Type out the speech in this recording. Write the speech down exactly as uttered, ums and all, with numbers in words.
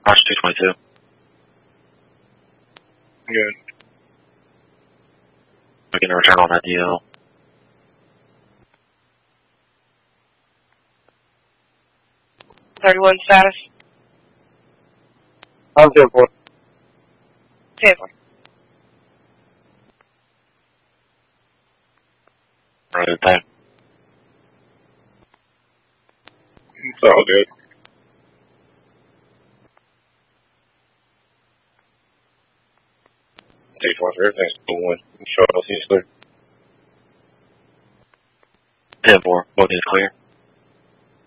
March two twenty-two. Good. Looking to return on that D L. thirty-one status. I'm ten four. ten four. Running time. It's all good. T four for everything's cool one. Sure, I'll see you soon. ten four. Booking is clear.